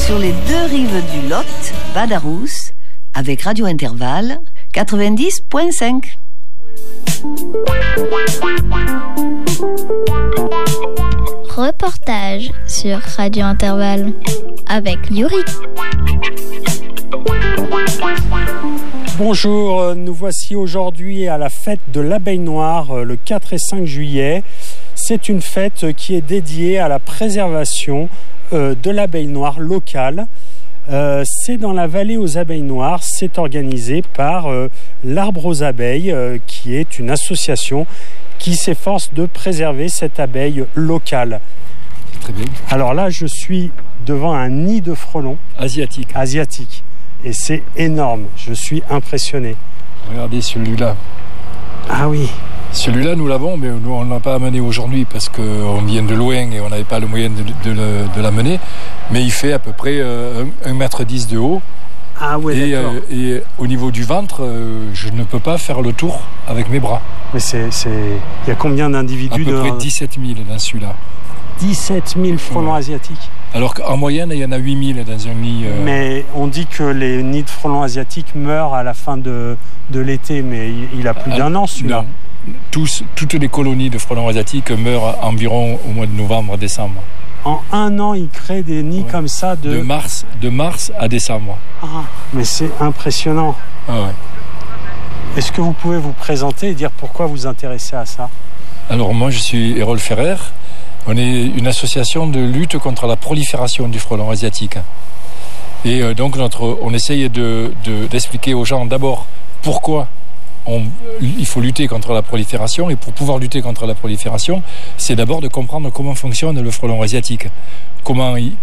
sur les deux rives du Lot, Badarousse, avec Radio Intervalle 90.5. Reportage sur Radio Intervalle avec Yuri. Bonjour, nous voici aujourd'hui à la fête de l'abeille noire le 4 et 5 juillet. C'est une fête qui est dédiée à la préservation de l'abeille noire locale. C'est dans la vallée aux abeilles noires, c'est organisé par l'Arbre aux abeilles, qui est une association qui s'efforce de préserver cette abeille locale. Très bien. Alors là, je suis devant un nid de frelons Asiatique. Et c'est énorme, je suis impressionné. Regardez celui-là. Ah oui. Celui-là, nous l'avons, mais nous, on ne l'a pas amené aujourd'hui parce qu'on vient de loin et on n'avait pas le moyen de l'amener. Mais il fait à peu près 1,10 m de haut. Ah ouais, d'accord. Et au niveau du ventre, je ne peux pas faire le tour avec mes bras. Mais il y a combien d'individus? À peu près 17 000 dans celui-là. 17 000 frelons asiatiques. Alors qu'en moyenne, il y en a 8 000 dans un nid. Mais on dit que les nids de frelons asiatiques meurent à la fin de l'été, mais il a plus d'un an celui-là. Non. Toutes les colonies de frelons asiatiques meurent environ au mois de novembre-décembre. En un an, ils créent des nids comme ça de mars à décembre. Ah, mais c'est impressionnant. Ah ouais. Est-ce que vous pouvez vous présenter et dire pourquoi vous vous intéressez à ça? Alors moi, je suis Hérol Ferrer. On est une association de lutte contre la prolifération du frelon asiatique. Et donc on essaye d'expliquer aux gens d'abord pourquoi il faut lutter contre la prolifération. Et pour pouvoir lutter contre la prolifération, c'est d'abord de comprendre comment fonctionne le frelon asiatique. Comment il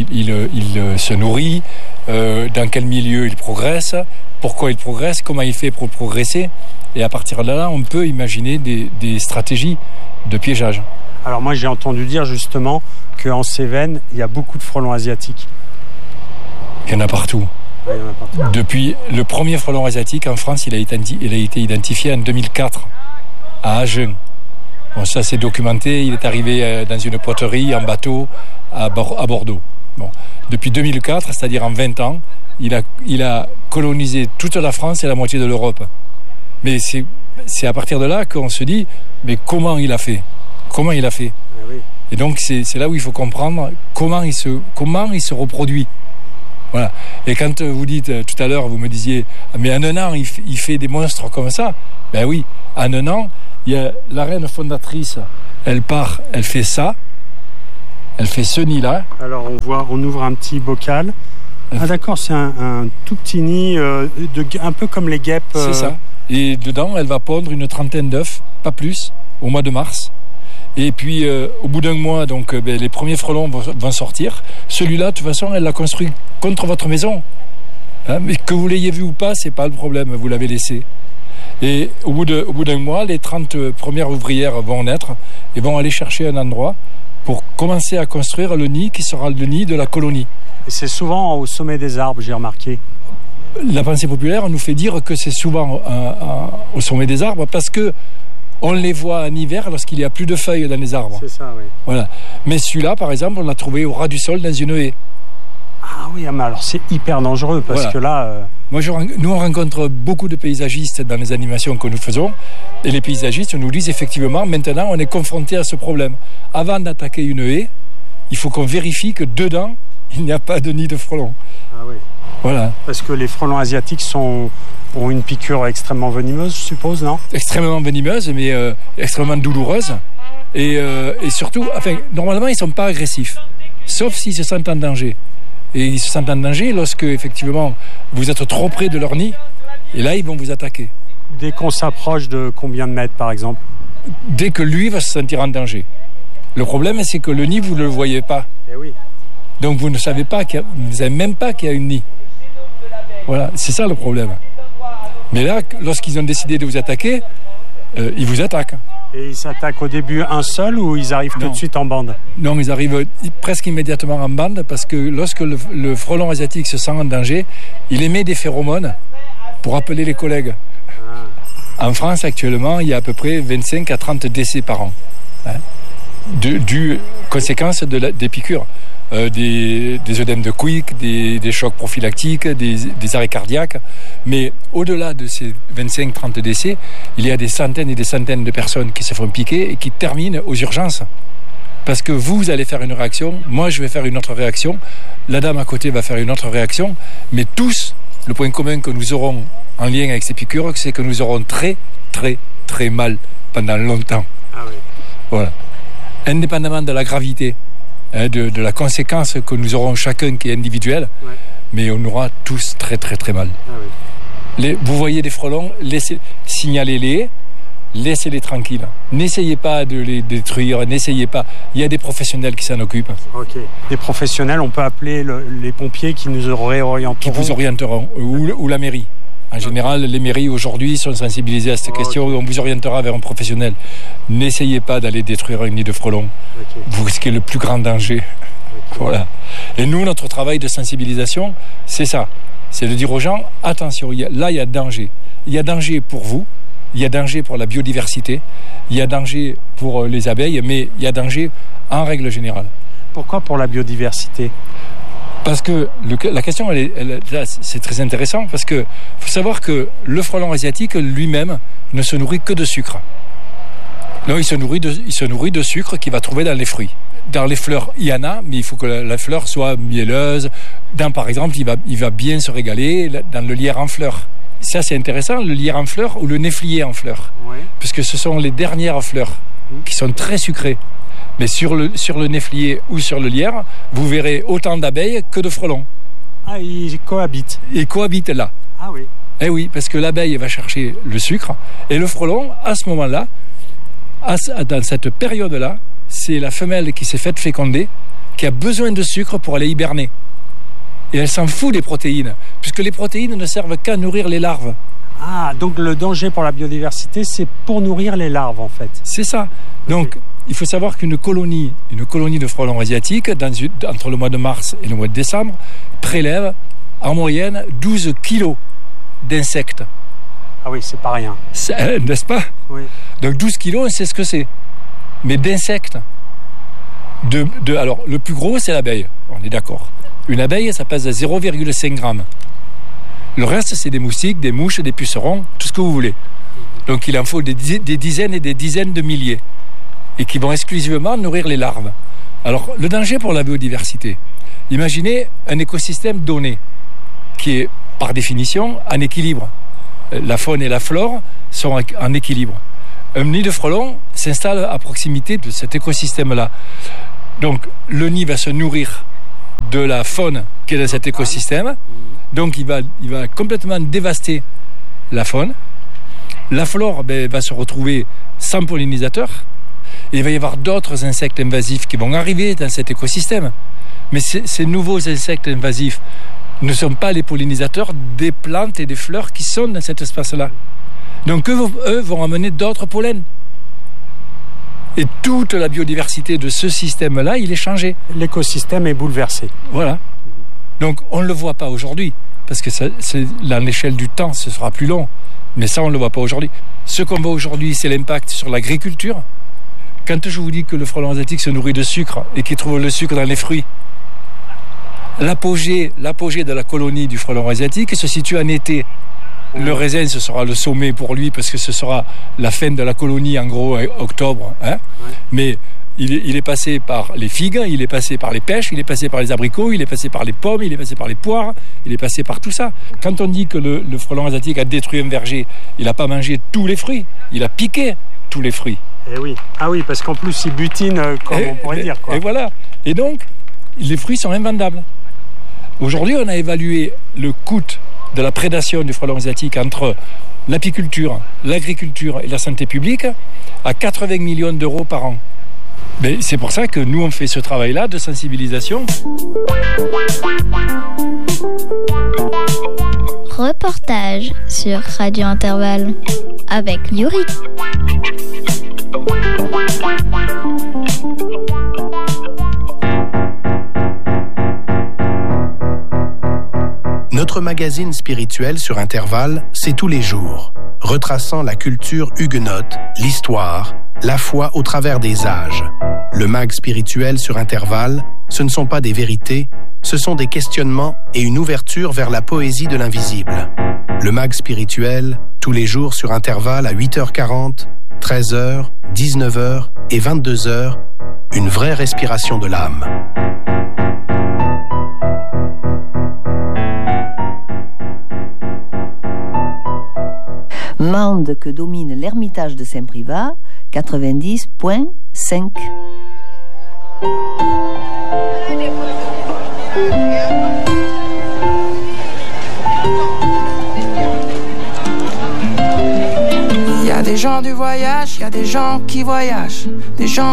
se nourrit, dans quel milieu il progresse, pourquoi il progresse, comment il fait pour progresser. Et à partir de là, on peut imaginer des stratégies de piégeage. Alors moi, j'ai entendu dire justement qu'en Cévennes, il y a beaucoup de frelons asiatiques. Il y en a partout. Oui, il y en a partout. Depuis le premier frelon asiatique en France, il a été identifié en 2004 à Agen. Bon, ça c'est documenté. Il est arrivé dans une poterie en bateau à Bordeaux. Bon. Depuis 2004, c'est-à-dire en 20 ans, il a colonisé toute la France et la moitié de l'Europe. Mais c'est à partir de là qu'on se dit, mais comment il a fait? Comment il a fait? Oui. Et donc c'est là où il faut comprendre comment il se reproduit. Voilà. Et quand vous dites tout à l'heure, vous me disiez, mais en un an il fait des monstres comme ça. Ben oui, en un an, il y a la reine fondatrice, elle part, elle fait ça, elle fait ce nid-là. Alors on ouvre un petit bocal. Ah d'accord, c'est un tout petit nid, un peu comme les guêpes. C'est ça. Et dedans, elle va pondre une trentaine d'œufs, pas plus, au mois de mars. Et puis, au bout d'un mois, donc, les premiers frelons vont sortir. Celui-là, de toute façon, elle l'a construit contre votre maison. Hein, mais que vous l'ayez vu ou pas, c'est pas le problème, vous l'avez laissé. Et au bout d'un mois, les 30 premières ouvrières vont naître et vont aller chercher un endroit pour commencer à construire le nid qui sera le nid de la colonie. Et c'est souvent au sommet des arbres, j'ai remarqué. La pensée populaire nous fait dire que c'est souvent au sommet des arbres parce que on les voit en hiver lorsqu'il n'y a plus de feuilles dans les arbres. C'est ça, oui. Voilà. Mais celui-là, par exemple, on l'a trouvé au ras du sol dans une haie. Ah oui, mais alors c'est hyper dangereux parce que là... Nous, on rencontre beaucoup de paysagistes dans les animations que nous faisons. Et les paysagistes nous disent effectivement, maintenant, on est confronté à ce problème. Avant d'attaquer une haie, il faut qu'on vérifie que dedans, il n'y a pas de nid de frelons. Ah oui. Voilà. Parce que les frelons asiatiques ont une piqûre extrêmement venimeuse, je suppose, non? Extrêmement venimeuse, mais extrêmement douloureuse. Et surtout, normalement, ils ne sont pas agressifs, sauf s'ils se sentent en danger. Et ils se sentent en danger lorsque, effectivement, vous êtes trop près de leur nid, et là, ils vont vous attaquer. Dès qu'on s'approche de combien de mètres, par exemple? Dès que lui va se sentir en danger. Le problème, c'est que le nid, vous ne le voyez pas. Eh oui. Donc, vous ne savez pas, vous ne savez même pas qu'il y a une nid. Voilà, c'est ça le problème. Mais là, lorsqu'ils ont décidé de vous attaquer, ils vous attaquent. Et ils s'attaquent au début un seul ou ils arrivent tout de suite en bande? Non, ils arrivent presque immédiatement en bande parce que lorsque le frelon asiatique se sent en danger, il émet des phéromones pour appeler les collègues. Ah. En France, actuellement, il y a à peu près 25 à 30 décès par an. Hein, dû conséquence des piqûres. des œdèmes de Quick, des chocs prophylactiques, des arrêts cardiaques. Mais au-delà de ces 25-30 décès, il y a des centaines et des centaines de personnes qui se font piquer et qui terminent aux urgences. Parce que vous allez faire une réaction, moi je vais faire une autre réaction, la dame à côté va faire une autre réaction, mais tous, le point commun que nous aurons en lien avec ces piqûres, c'est que nous aurons très, très, très mal pendant longtemps. Ah oui. Voilà. Indépendamment de la gravité, de la conséquence que nous aurons chacun qui est individuelle, ouais. Mais on aura tous très, très, très mal. Ah oui. Vous voyez des frelons, signalez-les. Laissez-les tranquilles. N'essayez pas de les détruire, n'essayez pas. Il y a des professionnels qui s'en occupent. Ok. Des professionnels, on peut appeler les pompiers qui nous réorienteront. Qui vous orienteront, ou la mairie. En général, les mairies aujourd'hui sont sensibilisées à cette question. On vous orientera vers un professionnel. N'essayez pas d'aller détruire un nid de frelons. Vous risquez le plus grand danger. Voilà. Et nous, notre travail de sensibilisation, c'est ça. C'est de dire aux gens, attention, là, il y a danger. Il y a danger pour vous. Il y a danger pour la biodiversité, il y a danger pour les abeilles, mais il y a danger en règle générale. Pourquoi pour la biodiversité ? Parce que la question, c'est très intéressant, parce qu'il faut savoir que le frelon asiatique lui-même ne se nourrit que de sucre. Non, il se nourrit de sucre qu'il va trouver dans les fruits. Dans les fleurs, il y en a, mais il faut que la fleur soit mielleuse. Par exemple, il va bien se régaler dans le lierre en fleurs. Ça, c'est intéressant, le lierre en fleurs ou le néflier en fleurs. Oui. Puisque ce sont les dernières fleurs qui sont très sucrées. Mais sur le néflier ou sur le lierre, vous verrez autant d'abeilles que de frelons. Ah, ils cohabitent. Ils cohabitent là. Ah oui. Eh oui, parce que l'abeille va chercher le sucre. Et le frelon, à ce moment-là, dans cette période-là, c'est la femelle qui s'est faite féconder, qui a besoin de sucre pour aller hiberner. Et elle s'en fout des protéines, puisque les protéines ne servent qu'à nourrir les larves. Ah, donc le danger pour la biodiversité, c'est pour nourrir les larves, en fait. C'est ça. Donc, il faut savoir qu'une colonie de frelons asiatiques, entre le mois de mars et le mois de décembre, prélève en moyenne 12 kilos d'insectes. Ah oui, c'est pas rien. N'est-ce pas ? Oui. Donc 12 kilos, on sait ce que c'est. Mais d'insectes. Alors, le plus gros, c'est l'abeille. On est d'accord. Une abeille, ça pèse 0,5 grammes. Le reste, c'est des moustiques, des mouches, des pucerons, tout ce que vous voulez. Donc il en faut des dizaines et des dizaines de milliers. Et qui vont exclusivement nourrir les larves. Alors, le danger pour la biodiversité. Imaginez un écosystème donné, qui est, par définition, en équilibre. La faune et la flore sont en équilibre. Un nid de frelons s'installe à proximité de cet écosystème-là. Donc, le nid va se nourrir de la faune qui est dans cet écosystème. Donc il va complètement dévaster la faune. La flore va se retrouver sans pollinisateur. Et il va y avoir d'autres insectes invasifs qui vont arriver dans cet écosystème. Mais ces nouveaux insectes invasifs ne sont pas les pollinisateurs des plantes et des fleurs qui sont dans cet espace-là. Donc eux vont amener d'autres pollens. Et toute la biodiversité de ce système-là, il est changé. L'écosystème est bouleversé. Voilà. Donc, on ne le voit pas aujourd'hui, parce que à l'échelle du temps, ce sera plus long. Mais ça, on ne le voit pas aujourd'hui. Ce qu'on voit aujourd'hui, c'est l'impact sur l'agriculture. Quand je vous dis que le frelon asiatique se nourrit de sucre et qu'il trouve le sucre dans les fruits, l'apogée de la colonie du frelon asiatique se situe en été. Le raisin, ce sera le sommet pour lui parce que ce sera la fin de la colonie, en gros, octobre. Hein. Ouais. Mais il est passé par les figues, il est passé par les pêches, il est passé par les abricots, il est passé par les pommes, il est passé par les poires, il est passé par tout ça. Quand on dit que le frelon asiatique a détruit un verger, il n'a pas mangé tous les fruits, il a piqué tous les fruits. Eh oui. Ah oui, parce qu'en plus, il butine, comme on pourrait dire. Quoi. Et voilà. Et donc, les fruits sont invendables. Aujourd'hui, on a évalué le coût de la prédation du frelon asiatique entre l'apiculture, l'agriculture et la santé publique à 80 millions d'euros par an. Mais c'est pour ça que nous, on fait ce travail-là de sensibilisation. Reportage sur Radio Intervalle avec Yuri. Notre magazine spirituel sur Intervalle, c'est tous les jours, retraçant la culture huguenote, l'histoire, la foi au travers des âges. Le mag spirituel sur Intervalle, ce ne sont pas des vérités, ce sont des questionnements et une ouverture vers la poésie de l'invisible. Le MAG spirituel, tous les jours sur Intervalle à 8h40, 13h, 19h et 22h, une vraie respiration de l'âme. Mende que domine l'ermitage de Saint-Privat, 90.5. Il y a des gens du voyage, il y a des gens qui voyagent, des gens